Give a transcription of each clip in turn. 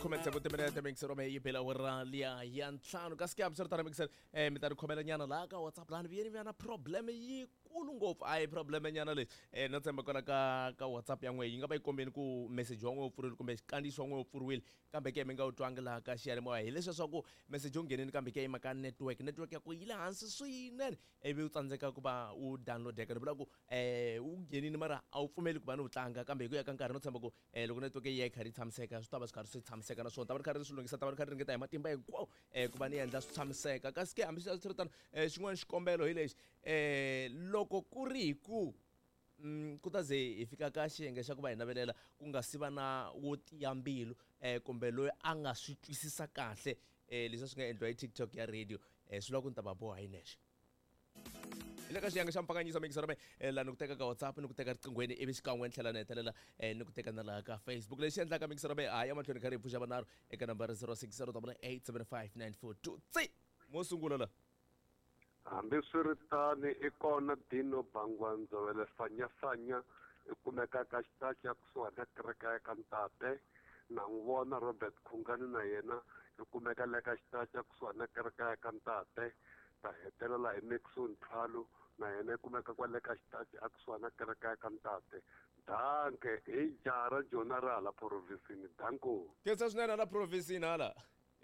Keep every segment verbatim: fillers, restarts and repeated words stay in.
comments go temela te mixer me yipela wera lia ya ntlhanu ka scam sir tara mixer eh mi ta ri khomela nyana la ka WhatsApp lana vi ni na problem yi kulu ngopfu ai problem nyana le eh no tsemba kona ka ka WhatsApp ya n'we yi nga va yi kombeni ku message wa n'we u pfurile kumbe xikandziso wa n'we u pfuriwile kambe ke mi nga u twanga laha ka xiyanimoya hi leswi swa ku message u nghenini kambe ke yi maka network network ya ku yi le hansi swinene ivi u tsandzeka ku va u downloadeka ni vula ku eh u nghenini mara a wu pfumeli ku va ni u tlanga kambe hi ku ya ka nkarhi no tshemba ku eh loko network yi ya yi kha yi tshamiseka swi ta va swi karhi swi tshamiseka naswona ta va ri karhi ri swi lunghisa ta va ri karhi ri ringeta hi matimba hinkwawo eh ku va ni endla swi tshamiseka kasi ke hambi swi ri tano eh xin'wana xikombelo hi lexi eh loko ku ri hi ku ku ta ze hi fika ka xiyenge xa ku va hi navelela ku nga si va na wo tiya mbilu eh kumbe loyi a nga swi twisisa kahle eh leswi swi nga endliwa hi TikTok ya radio eh swi lava ku ni ta va boha hi nexe le ka xiyenge xa mpfakanyisa mikisero me la ni ku teka ka WhatsApp ni ku teka riqinghweni ivi xikan'we ni tlhela ni hetelela eh ni ku teka na laha ka Facebook lexi endlaka mikisero me haya mahlweni kha ri pfuxa vanharhu eka nambara zero six zero eight eight seven five nine four two tsi mo sungula la hambi swi ri tani i kona Dino Bangwandzovele fanyafanya i kumeka ka xitachi ya kusuhani na kereke ka ntate na n'wi vona Robert Khungani na yena i kumeka le ka xitachi ya kusuhani na kereke ka ntate ta hetelela hi Nixon Thalo na yena i kumeka kwale ka xitachi a kusuhani na kereke ka ntate danke hi jara jona ra hala provinsini danko kesa swinene la provinsini hala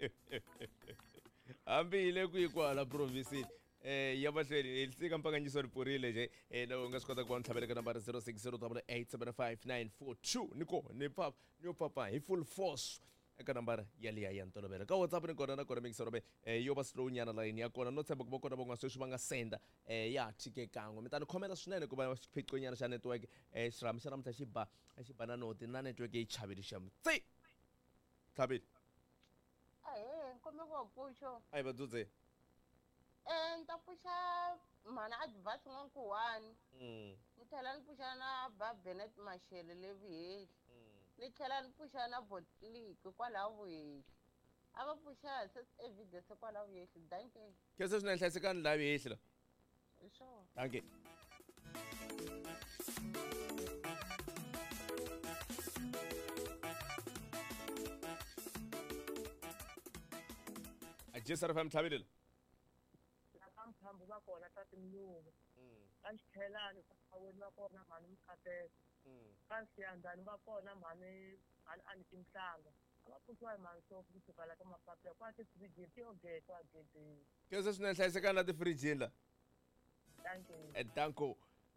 hambi hi le kwihi kwala provinsini eh ya mahlweni hi sika mpakanyiso ri pfurile je eh na u nga swi kota ku va ni tlhavela ka nambara zero six zero eight eight seven five nine four two ni ko ni papa ni yo papa hi full force eka nambara ya liya ya ntolovelo ka WhatsApp ni kona na kona mikisero me eh yo va slow nyana line ya kona no tshemba ku va kona van'wana sweswi va nga senda eh ya tshike kan'we mi ta ni khomela swinene ku va xiphiqo nyana xa network eh xirami xa namuntlha xi ba xi ba na noti na network yi chaveli xa mtsi tlhaveli ahe nkome ku pfuxo ai va dzudze eh ni ta pfuxa mana advert n'wankuwani mm ni tlhela ni pfuxa na ba Benet Mashele le vuheli mm ni tlhela ni pfuxa na Botlik kwalaho vuheli a va pfuxa se evidence kwalaho vuheli danke kese swinene hlayisekani laha vuheli la hi swona danke ajisar fam tlhavelela Mthambo va kona tati mlungu mm ka xithelani vaweni va kona mhani Mkhateko mm ka Siyandhani va kona mhani mhani Anti Mhlanga a va pfuxiwa hi mhani Sofi kusuka la ka mapapila kwa ti-fridge ti ogeko a gedeni kese swinene hlayisekani la tifrijini la thank you eh danko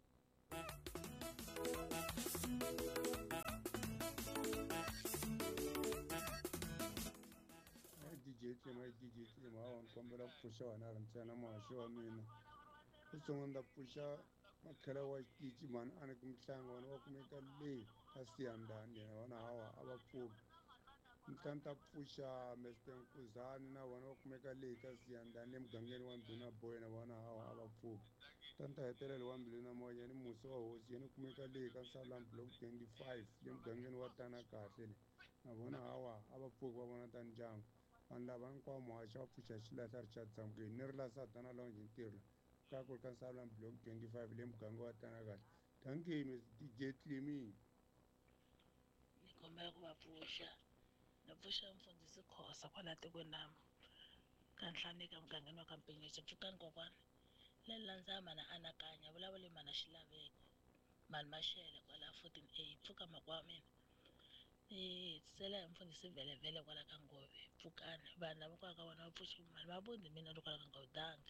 D J Tlema D J Tlema hawa ni kombela ku pfuxa wena ri ntsena mahaxi wa mina u sungula ni ta pfuxa makhela wa xitichi mhani a ni ku Mhlanga wena va kumeka le ka Siyandhani yena vona hawa a va pfuki ni tlhela ni ta pfuxa Mister Nkuzani na vona va kumeka le ka Siyandhani emugangeni wa Ndhuna Boy na vona hawa a va pfuki ta ni ta hetelela wa mbilu na moya ni musi wa hosi yeni kumeka le ka Nsalulani block twenty-five le mugangeni wa Tana kahle le na vona hawa a va pfuki va vona ta ndyangu vanhu lava hinkwavo muhaxi wa pfuxa xilahla Richard Dzamukeli ni ri la Satana Lounge ntirho ka ku ri ka Nsalulani block twenty-five le muganga wa Tana kahle thank you Mister D J Tlemi ni kombela ku va pfuxa ni pfuxa mfundhisi Khosa kwala tikweni lama ka nhlani ka mugangeni wa ka Mpinyisa pfukani kokwani le landza mana anakanya vulavule mana xilaveko mani Mashele kwala fourteen A pfuka makwa mina eh sela hi mfundhisi Vhelevhele kwala ka Ngove pfukani vanhu lava kwala ka vona va pfuxa mali va vundi mina loko kwala ka Ngove danke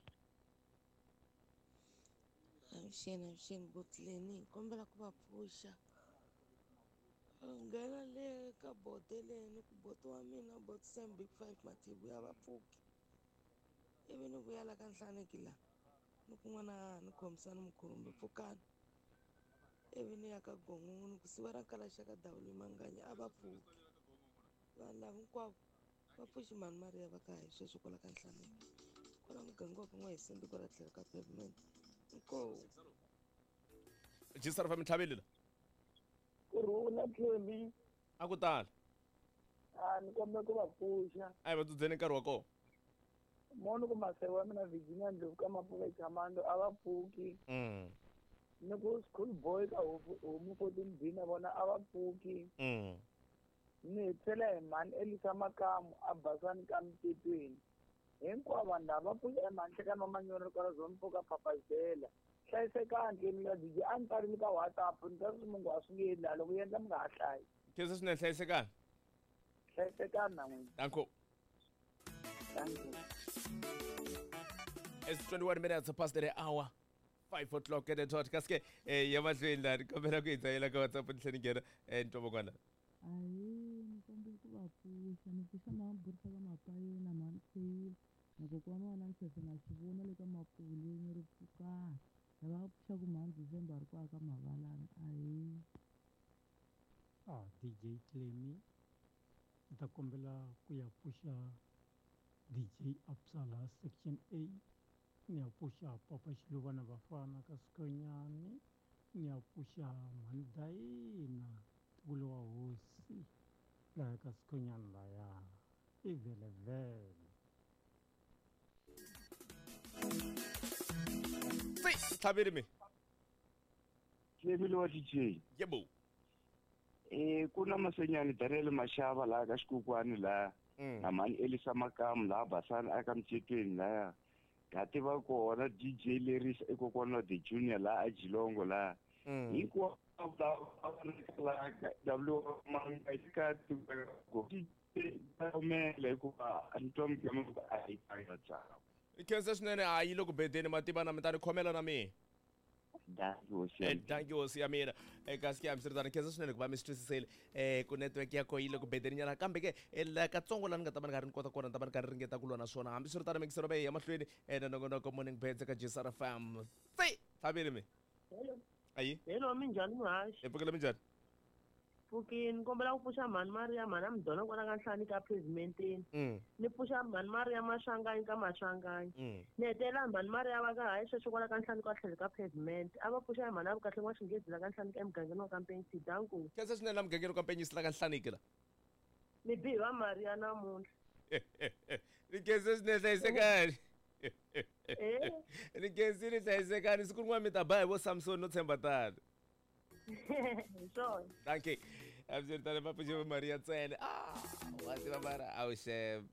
avuxeni avuxeni Botleni kombela ku va pfuxa nghena le ka bote leni ku bote wa mina bot Sam Big Five Matibu ya va pfuki ivi ni vuya la ka Nhlaneki la ni kun'wana ni khomisana mukhumbi pfukani ivi ni ya ka Gongongo ni ku siva ra Nkalaxaka Dawule Manganya a va pfuki vanhu lava hinkwavo va pfuxi mhani Maria va ka hi sweswi kwala ka Nhlaneki kwala muganga wa van'wa hi sembi kwala tlhelo ka pavement inkomu ajisar fam tlhavelela ku rhula Tlemi a ku tala a ni kombela ku va pfuxa ai va dzudzeni nkarhi wa kona mono ku maseve wa mina Virginia Ndlovu ka Mapuka Chamando a va pfuki mm ni ku school boy ka homu fourteen B na vona a va pfuki mm ni tsele man elisa makamu abasani kamtetweni hinkwavo vanhu lava pfuxa emanhle ka mamanyoro ka zone four ka papazela hlayisekani ke mina D J a ni tsarile ka WhatsApp ni ta swi mungu a swi nge endli loko u endla mi nga ha hlayi khensa swinene hlayisekani hlayisekani na n'wina danko thank you It's twenty-one minutes past the hour. Five o'clock at the talk. Kaske, eh, yamaswe la. Kamera ko itayela ka WhatsApp ntlheni ngena. Eh, ntobo kwana. Ayi, nikombe ku va pfuxa ni pfuxa na burisa ka mapayi na mantswile loko ku vana wana ntsese na xivona le ka mapulu ni ri pfukani lava pfuxa ku mhandzi December ri kwaka mavalana ayi ah D J Clemi ni ta kombela ku ya pfuxa D J Apsala section A ni ya pfuxa Papa Xiluvana Bafana ka Sikonyani ni ya pfuxa Mandayina Tikulo wa hosi laha ka Sikonyani laya i vele vele Sai, tlhabele me. Clemi wa D J. Yebo. Eh kuna masenyani Daniel Mashava la ka Xikukwani la na mani Elisa Makamu la basana aka mtsetweni la kati va kona D J Leris ekokwana the junior la a Jilongo la hinkwavo la W manga ka go umele kuba antom kama ai ai tsao Khensa swinene hayi loko bedeni mativa na mitani khomela na mina. Danko Eh, danke hosi ya mina. Eh, kaske amsirdana khensa swinene ku va mistress sele eh ku network ya ko yi loko bedeni nyana kambe ke la katsongo la ni nga ta va ni nga ri ni kota kona ni ta va ni nga ri ringeta ku lona swona hambi swiritana mikisero be ya mahlweni eh na nongonoko morning beds ka J S R F M. Sai, tlhabele me. Hello. Ayi. Hello minjhani muhashi? Eh pfukela minjhani? Pfukini kombela ku pfuxa mhani Maria mhani amdona kona ka nhlani ka pavement-eni. Mm. Ni pfuxa mhani Maria Maxanganyi ka Maxanganyi. Mm. Ni hetela mhani Maria va ka hayi sweswo kwala ka nhlani ka tlhelo ka pavement. A va pfuxa mhani a vukahle wa xinghezi la ka nhlani ka emugangeni wa Kampeni Sidanku. Khensa swinene la mugangeni wa Kampeni la ka nhlaniki la. Ni biwa Maria namuntlha. Ni khensa swinene hlayisekani. Eh. Ni khensile hlayisekani siku rin'wana mi ta ba hi vo Samson no tshemba tani. Hi swona. Danke. Absolutamente va pfuxa Maria ntsena. Ah, wa tiva mara a wu xeva.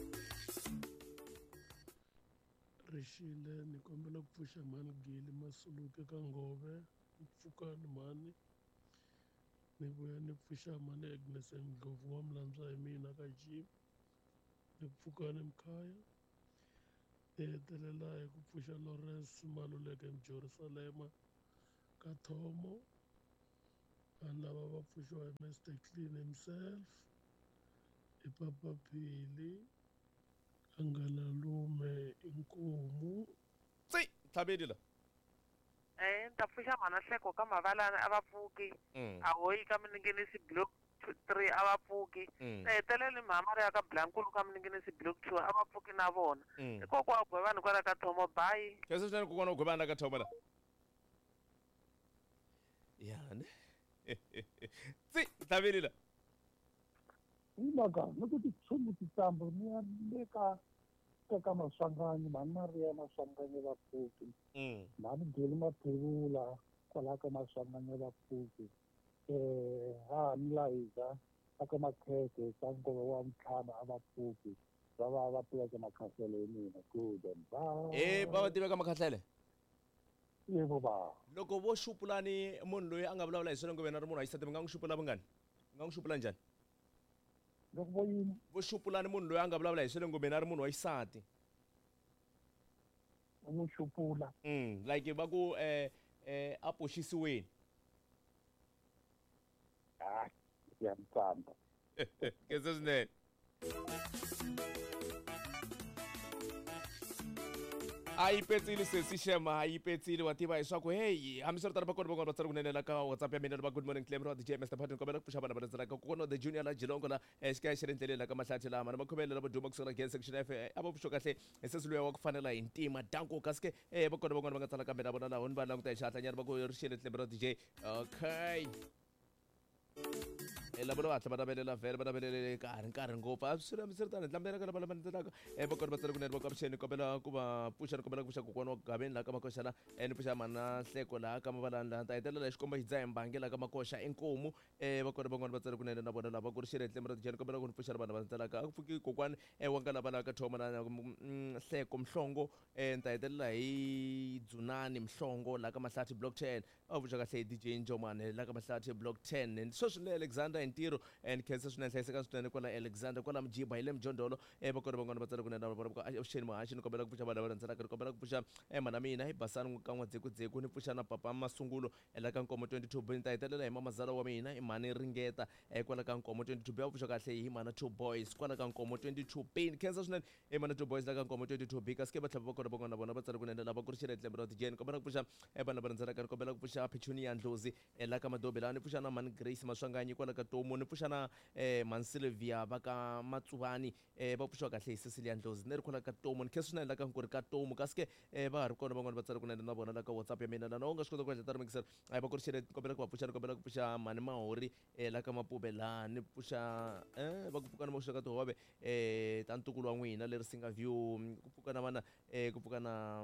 Rishile ni kombela ku pfuxa mhani Gili Masuluke ka Ngove Mpfukani mhani ni vuya ni pfuxa mhani Agnes Ndlovu wa Mlantswa hi mina ka Jim ni Mpfukani Mkhaya ni hetelela hi ku pfuxa Lawrence Maluleke eJerusalema ka Thomo vanhu lava va pfuxiwa hi Mister Clean himself i Papa Phili Angalalume Inkomu. Sai, tlhabele la. Eh, ni ta pfuxa mhana Hleko ka Mavalana a va pfuki. A hoyi ka Mininghenisi block three a va pfuki. Ni hetelele mhani Maria ka Blankulu ka Mininghenisi block two a va pfuki na vona. Hikokwalaho Gwevani kwala ka Thomo bayi. Khensa swinene kokwana Gwevani ka Thomo la. Yani. Sai, tlhabele la. Ilaga loko ti tshumbu tintambu ni ya le ka ka Maswanganyi mhani Maria Maswanganyi va pfuki mhani Gili Maphevula kwala ka Maswanganyi va pfuki eh ha ni Laiza aka Makhete ka Ngove wa Mtlhana a va pfuki va va va tiveka makhahlele hi mina good and bye. Eh va va tiveka makhahlele. Yebo ba. Loko vo xupulani munhu loyi a nga vulavula hi swona ngove na ri munhu a xisati mi nga n'wi xupula vungani? Mi nga n'wi xupula njhani? Loko vo yini? Vo xupulani munhu loyi a nga vulavula hi swona ngove na ri munhu wa xisati. N'wi xupula. Mm, like va ku eh eh a poxisiweni. Ah, ya mtsamba. Khensa swinene. A yi petsile sesi shema a yi petsile wa tiva leswaku hey hambi swi ri tani va kona van'wana va tsari kunene la ka WhatsApp ya mina va good morning Clem D J Mister Patton kombela ku pfuxa vana va ri ka kokwana the junior la Jilongo la xikaya xi ri ndleleni la ka Mahlathi lama na makhomelo la vaduma kusuka gas section F a va pfuxa kahle sesi loyi wa ku fanela hi ntima danko kaske eh va kona van'wana va nga tsala kambe na vona laha ni va languta hi xihatla nyana va ku ri xile Clem D J okay lavo lo hatla va navelela vhele va navelele nkarhi nkarhi ngopfu a swi mi swi ri tani ntlamberaka lava lava ndzelaka um va kona va tsale kunene va ka vuxeni kombela ku va puxa ni kombela ku puxa kokwana wa gaveni laha ka makoxana ni puxa mana nhleko laha ka mavalani laha ta hetelela hi xikomba xidzaha mbangi laha ka makoxa enkomu um va kona van'wani va tsale kunene na vona lava ku ri xiretlemi ra dijani kombela ku ni puxa ni vanhu va ndzelaka a ku pfuki kokwani um wa nga lava laha ka thoma na nhleko mhlongo um ni ta hetelela hi dzunani mhlongo laha ka mahlathi block ten a vuxa kahle hi D J Njomane laha ka mahlathi block ten sweswi ni Alexander hi ntirho ni khensa swinene hlayiseka swinene kwala Alexander kwala Mjiba hi le Mjondolo um va kona van'wani va tsale kunene na vona avuxeni mahaxi ni kombela ku puxa vanhu lava rhandzaka ni kombela ku puxa um mana mina hi basani ka n'wadzekuzeku ni puxa na papa masungulo laha ka nkomo twenty-two ni ta hetelela hi mamazala wa mina i mhani ringeta um kwala ka nkomo twenty-two b a vuxa kahle hi mana two boys kwala ka nkomo twenty-two b ni khensa swinene hi mana two boys laha ka nkomo twenty-two b kasi ke va tlhava va kona van'wana na vona va tsale kunene lava ku ri xiretlembe ra dijeni kombela ku puxa um vanhu lava rhandzaka ni kombela ku puxa Petunia Ndlozi um laha ka madobe laha ni puxa na mani Grace Maswanganyi kwala ka Tomo ni puxa na um mani Sylvia va ka Matsuvani um va puxiwa kahle hi Cecilia Ndlozi ni ri kwala ka Tomo ni khensa swinene laha ka nkuri ka Tomo kasi ke um va ha ri kona van'wana va tsale kunene na vona laha ka WhatsApp ya mina lana u nga swi kota ku endla tani mikisera a va ku ri xire kombela ku va puxa ni kombela ku puxa mani Mahori um laha ka Mapube laha ni puxa um va ku pfuka na moxa ka tihove um ta ntukulu wa n'wina leri singa view ku pfuka na vana um ku pfuka na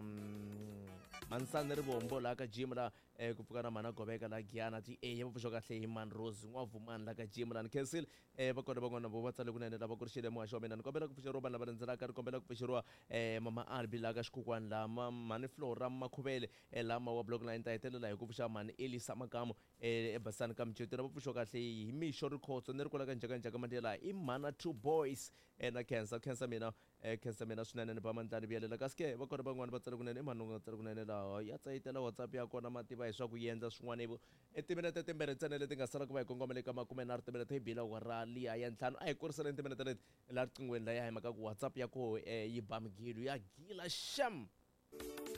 Mansani Rivombo laha ka gym laha um ku pfuka na mana Goveka laha Giyana ti a va puxa kahle hi mani Rose n'wavumani laha ka gym laha ni khensile um va kona van'wana vo va tsale kunene lava ku ri xile muhaxi wa mina ni kombela ku puxeriwa vanhu lava rhendzelaka ni kombela ku puxeriwa um mama Albi laha ka xikokwani laha mani Flora Makhuvele um laha mawa block line ta hetelela hi ku puxa mani Elisa Makamo um ebasani ka Mjoti va puxiwa kahle hi mixo rikhotso ni ri kwala ka njhakanjhaka mandlela i mana two boys um na khensa khensa mina um khensa mina swinene ni ba mandlani vuyelela kasi ke va kona van'wani va tsale kunene i mani nga tsale kunene laha ya tsayitela WhatsApp ya kona mativa hi swa ku endla swin'wana ivo i timinete timbirhi ntsena leti nga sala ku va hi kongomele ka makume nharhu timinete hi bila wa ra liya ya ntlhanu a hi kuriseleni timinete leti laha riqinghweni laya hi mhaka ku WhatsApp ya koho um yi ba migilu ya gila sham